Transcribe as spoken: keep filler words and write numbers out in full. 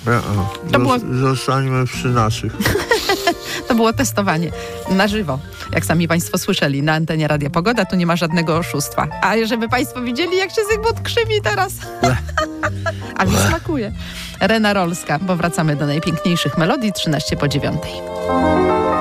To było... Zostańmy przy naszych. To było testowanie na żywo, jak sami Państwo słyszeli, na antenie Radia Pogoda. Tu nie ma żadnego oszustwa. A żeby Państwo widzieli, jak się Zygmunt krzywi teraz. A mi smakuje. Rena Rolska, bo wracamy do najpiękniejszych melodii, trzynaście po dziewiątej.